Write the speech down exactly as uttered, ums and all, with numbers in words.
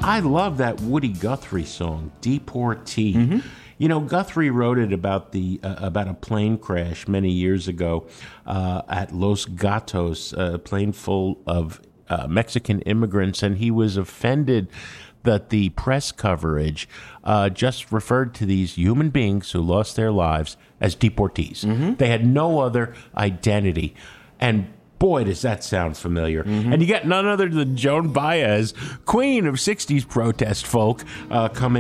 I love that Woody Guthrie song, Deportee. Mm-hmm. You know, Guthrie wrote it about the uh, about a plane crash many years ago uh, at Los Gatos, a plane full of uh, Mexican immigrants, and he was offended that the press coverage uh, just referred to these human beings who lost their lives as deportees. Mm-hmm. They had no other identity. And boy, does that sound familiar. Mm-hmm. And you got none other than Joan Baez, queen of sixties protest folk, uh, coming